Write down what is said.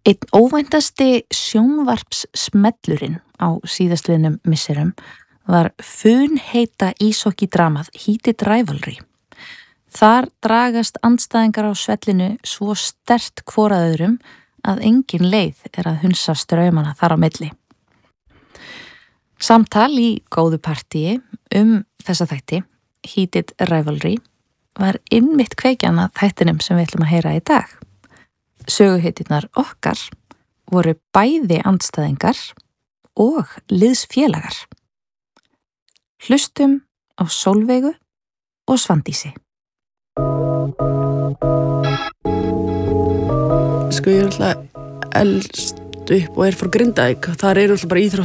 Einn óvæntasti sjónvarpssmellurinn á síðastliðnum misserum var funheita íshokkídramað Heated Rivalry. Þar dragast andstæðingar á svellinu svo sterkt hvor að öðrum að engin leið að hunsa straumana þar á milli. Samtal í góðu partíi þessa þætti, Heated Rivalry, var einmitt kveikjan að þættinum sem við ætlum að heyra í dag. Söguhetjurnar okkar voru bæði andstæðingar og liðsfélagar. Hlustum á Sólveigu og Svandísi. Sko ég er alltaf elst upp og frá Grindavík. Þar alltaf bara íþrótt